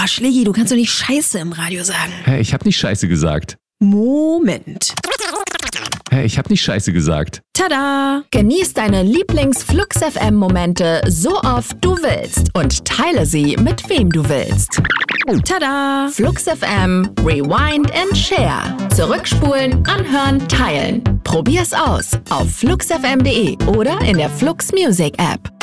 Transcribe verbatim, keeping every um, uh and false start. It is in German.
Schlägi, du kannst doch nicht Scheiße im Radio sagen. Hä, ich hab nicht Scheiße gesagt. Moment. Hä, ich hab nicht Scheiße gesagt. Tada! Genieß deine Lieblings-Flux F M-Momente so oft du willst und teile sie mit wem du willst. Tada! Flux F M, Rewind and Share. Zurückspulen, anhören, teilen. Probier's aus auf flux f m punkt de oder in der Flux Music App.